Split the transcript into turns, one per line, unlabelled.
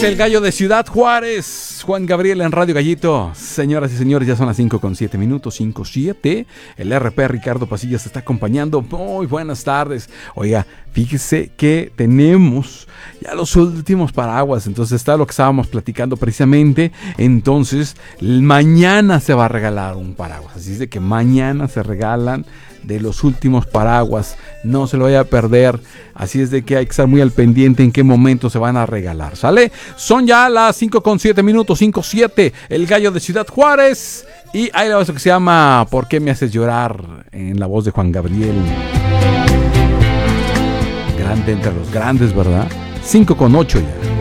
Es el gallo de Ciudad Juárez, Juan Gabriel en Radio Gallito. Señoras y señores, ya son las 5:07 minutos, 5:07. El RP Ricardo Pasillas te está acompañando. Muy buenas tardes. Oiga, fíjese que tenemos ya los últimos paraguas. Entonces está lo que estábamos platicando precisamente. Entonces, mañana se va a regalar un paraguas. Así es de que mañana se regalan de los últimos paraguas, no se lo vaya a perder, así es de que hay que estar muy al pendiente en qué momento se van a regalar, ¿sale? Son ya las 5:07 minutos, 5:07, el gallo de Ciudad Juárez, y hay eso que se llama ¿Por qué me haces llorar? En la voz de Juan Gabriel. Grande entre los grandes, ¿verdad? 5:08 ya.